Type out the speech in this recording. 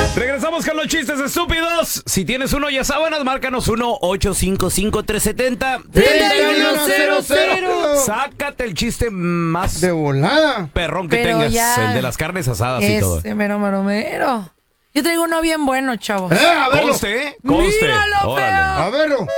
Regresamos con los chistes estúpidos. Si tienes uno, ya sábanas, márcanos 1-855-370-3100. Sácate el chiste más De volada. perrón que Pero tengas. ya. El de las carnes asadas y todo. Mero. Yo traigo uno bien bueno, chavos. A verlo. Conste. Míralo, Órale. feo. A verlo.